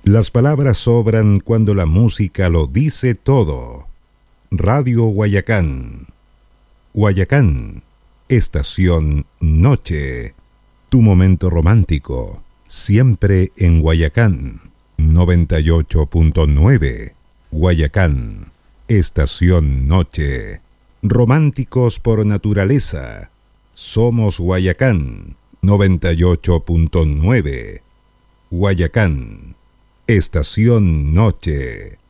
Las palabras sobran cuando la música lo dice todo. Radio Guayacán. Guayacán, estación noche. Tu momento romántico, siempre en Guayacán. 98.9. Guayacán, estación noche. Románticos por naturaleza. Somos Guayacán. 98.9. Guayacán, estación noche.